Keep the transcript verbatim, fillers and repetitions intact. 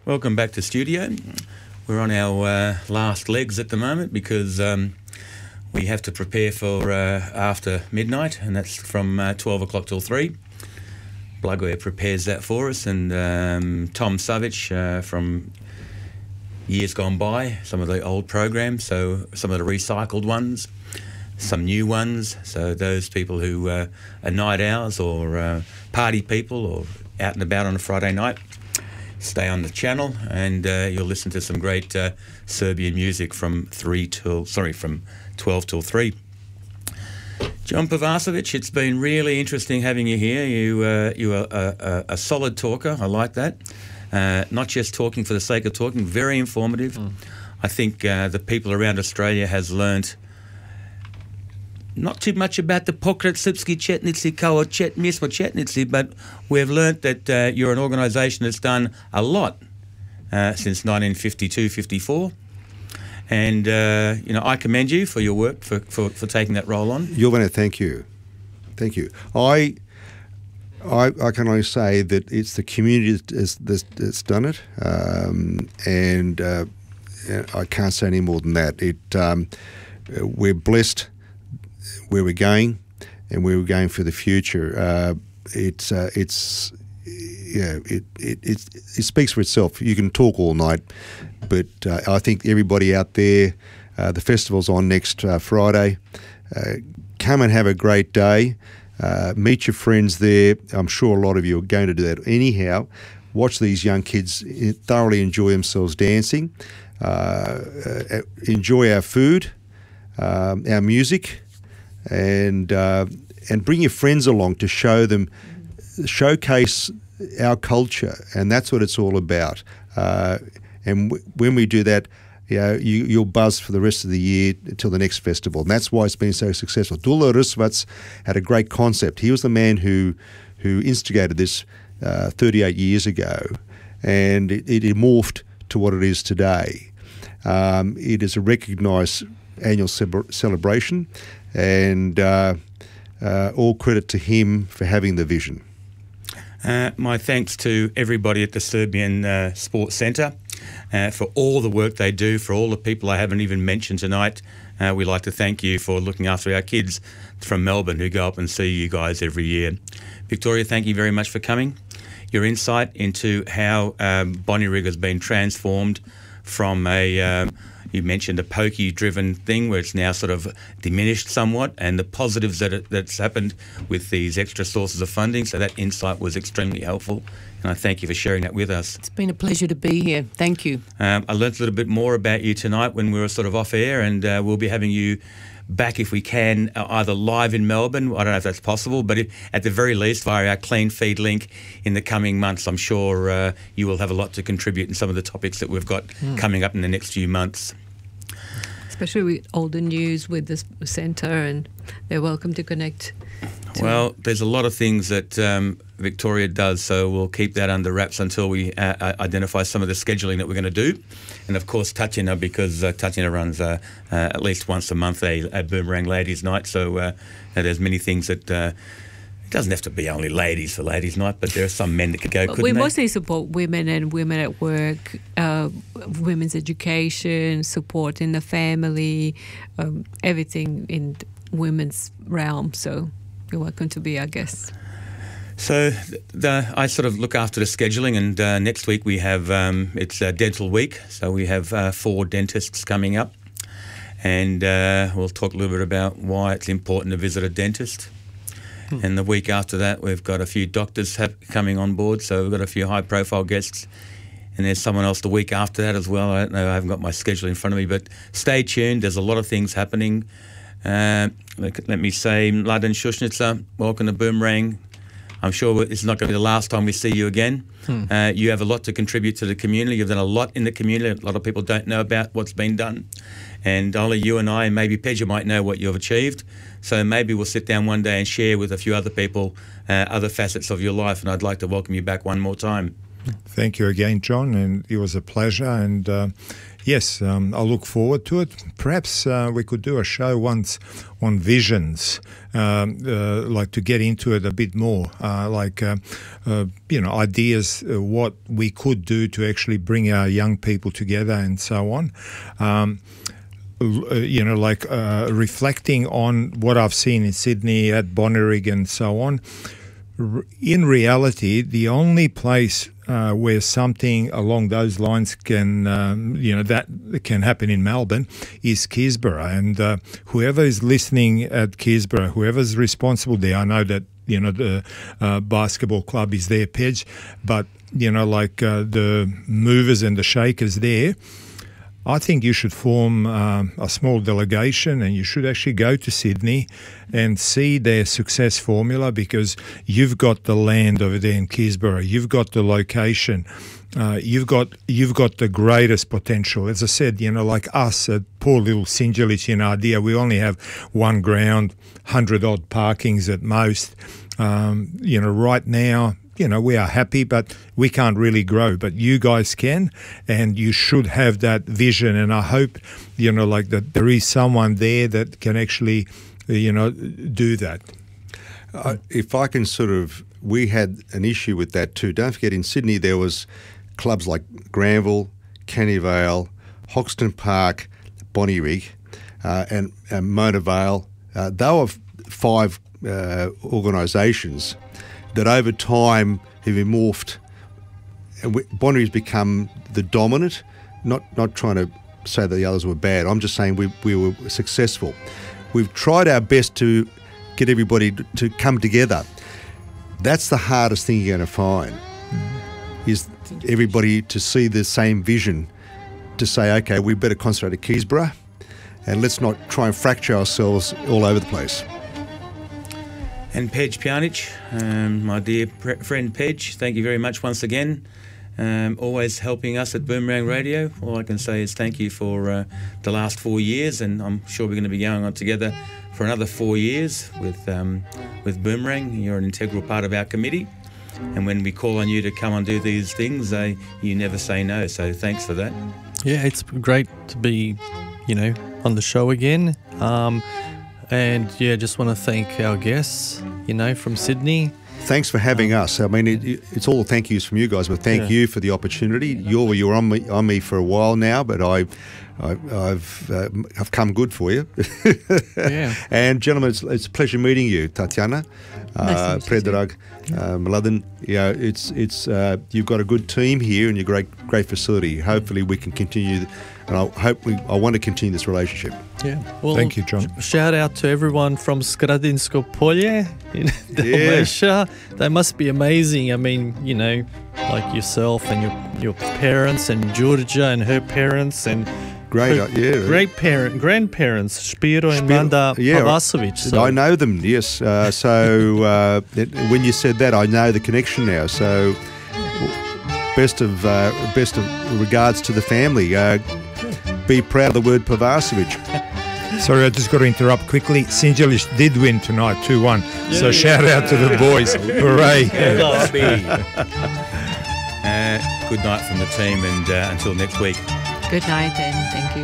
Welcome back to studio. We're on our uh, last legs at the moment because um, we have to prepare for uh, after midnight, and that's from uh, twelve o'clock till three. Blugware prepares that for us, and um, Tom Savage uh, from years gone by, some of the old programs, so some of the recycled ones, some new ones, so those people who uh, are night owls or uh, party people or out and about on a Friday night, stay on the channel and uh, you'll listen to some great uh, Serbian music from three till sorry from twelve till three. John Pavasovic, it's been really interesting having you here. You uh, you are a, a, a solid talker. I like that. Uh, not just talking for the sake of talking. Very informative. Mm. I think uh, the people around Australia has learnt not too much about the Pokret Srpski Chetnici kao Chet, mi smo Chetnici, but we've learnt that uh, you're an organisation that's done a lot uh, since nineteen fifty-two fifty-four. And, uh, you know, I commend you for your work, for, for, for taking that role on. Jovane, thank you. Thank you. I, I I can only say that it's the community that's, that's, that's done it, um, and uh, I can't say any more than that. It um, we're blessed where we're going and where we're going for the future. Uh, it's uh, it's yeah it, it it it speaks for itself. You can talk all night, but uh, I think everybody out there, uh, the festival's on next uh, Friday. Uh, come and have a great day. Uh, meet your friends there. I'm sure a lot of you are going to do that anyhow. Watch these young kids thoroughly enjoy themselves dancing. Uh, uh, enjoy our food, um, our music. And uh, and bring your friends along to show them, showcase our culture, and that's what it's all about. Uh, and w- when we do that, you know, you, you'll buzz for the rest of the year until the next festival, and that's why it's been so successful. Dula Rusvac had a great concept. He was the man who who instigated this uh, thirty-eight years ago, and it, it morphed to what it is today. Um, it is a recognised annual ce- celebration. And uh, uh, all credit to him for having the vision. Uh, my thanks to everybody at the Serbian uh, Sports Centre uh, for all the work they do, for all the people I haven't even mentioned tonight. Uh, we'd like to thank you for looking after our kids from Melbourne who go up and see you guys every year. Victoria, thank you very much for coming. Your insight into how um, Bonnyrigg has been transformed from a... Um, You mentioned a pokey-driven thing where it's now sort of diminished somewhat, and the positives that it, that's happened with these extra sources of funding. So that insight was extremely helpful, and I thank you for sharing that with us. It's been a pleasure to be here. Thank you. Um, I learnt a little bit more about you tonight when we were sort of off air, and uh, we'll be having you back if we can, uh, either live in Melbourne, I don't know if that's possible, but if, at the very least via our Clean Feed link in the coming months. I'm sure uh, you will have a lot to contribute in some of the topics that we've got mm. coming up in the next few months. Especially with all the news with this centre, and they're welcome to connect. To well, there's a lot of things that um, Victoria does, so we'll keep that under wraps until we uh, identify some of the scheduling that we're going to do. And of course, Tatiana, because uh, Tatiana runs uh, uh, at least once a month a, a Boomerang Ladies Night, so uh, there's many things that... Uh, It doesn't have to be only ladies for ladies' night, but there are some men that could go, couldn't we they? mostly support women and women at work, uh, women's education, support in the family, um, everything in women's realm. So you're welcome to be our guest. So the, I sort of look after the scheduling, and uh, next week we have, um, it's uh, dental week, so we have uh, four dentists coming up, and uh, we'll talk a little bit about why it's important to visit a dentist. Hmm. And the week after that, we've got a few doctors have, coming on board, so we've got a few high-profile guests. And there's someone else the week after that as well. I don't know, I haven't got my schedule in front of me, but stay tuned. There's a lot of things happening. Uh, let, let me say, Mladen Šušnjica, welcome to Boomerang. I'm sure it's not going to be the last time we see you again. Hmm. Uh, you have a lot to contribute to the community. You've done a lot in the community. A lot of people don't know about what's been done. And only you and I and maybe Pedja might know what you've achieved. So maybe we'll sit down one day and share with a few other people uh, other facets of your life. And I'd like to welcome you back one more time. Thank you again, John, and it was a pleasure. And uh, yes, um, I look forward to it. Perhaps uh, we could do a show once on visions, um, uh, like to get into it a bit more, uh, like, uh, uh, you know, ideas, uh, what we could do to actually bring our young people together and so on. Um, you know, like uh, reflecting on what I've seen in Sydney, at Bonnyrigg and so on. In reality, the only place uh, where something along those lines can, um, you know, that can happen in Melbourne is Keysborough. And uh, whoever is listening at Keysborough, whoever's responsible there, I know that, you know, the uh, basketball club is there, Pedge, but, you know, like uh, the movers and the shakers there, I think you should form um, a small delegation and you should actually go to Sydney and see their success formula, because you've got the land over there in Keysborough, you've got the location, uh, you've got you've got the greatest potential. As I said, you know, like us at poor little Sinjalich in Ardea, we only have one ground, hundred odd parkings at most. Um, you know, right now, you know, we are happy, but we can't really grow. But you guys can, and you should have that vision. And I hope, you know, like that there is someone there that can actually, you know, do that. Uh, if I can sort of, we had an issue with that too. Don't forget, in Sydney there was clubs like Granville, Canning Vale, Hoxton Park, Bonnyrigg, uh, and, and Mona Vale. Uh, they were five uh, organisations that over time have morphed, and Bonnyrig's become the dominant. Not not trying to say that the others were bad. I'm just saying we we were successful. We've tried our best to get everybody to, to come together. That's the hardest thing you're going to find, mm. is everybody to see the same vision, to say, okay, we better concentrate at Keysborough, and let's not try and fracture ourselves all over the place. And Pedge Pjanic, um, my dear pre- friend Pedge, thank you very much once again. Um, always helping us at Boomerang Radio. All I can say is thank you for uh, the last four years, and I'm sure we're going to be going on together for another four years with um, with Boomerang. You're an integral part of our committee, and when we call on you to come and do these things, uh, you never say no. So thanks for that. Yeah, it's great to be, you know, on the show again. Um, And, yeah, just want to thank our guests, you know, from Sydney. Thanks for having um, us. I mean, it, it's all thank yous from you guys, but thank yeah. you for the opportunity. You're you're on me on me for a while now, but I, I I've uh, I've come good for you. yeah. And gentlemen, it's, it's a pleasure meeting you, Tatiana, uh, Predrag, uh, Mladen. Yeah, it's it's uh, you've got a good team here and you're great great facility. Hopefully, we can continue. And I hope we, I want to continue this relationship. Yeah. Well, thank you, John. Shout out to everyone from Skradinsko Polje in Dalmatia. Yeah. They must be amazing. I mean, you know, like yourself and your your parents and Georgia and her parents and great, her, yeah, great parent grandparents, Spiro and Manda yeah, Pavasovic. So. I know them. Yes. Uh, so uh, it, when you said that, I know the connection now. So best of uh, best of regards to the family. Uh, Be proud of the word Pavasovic. Sorry, I just got to interrupt quickly. Sinjalich did win tonight, two one. Yeah, so yeah. Shout out to the boys. Hooray. uh, good night from the team, and uh, until next week. Good night, and thank you.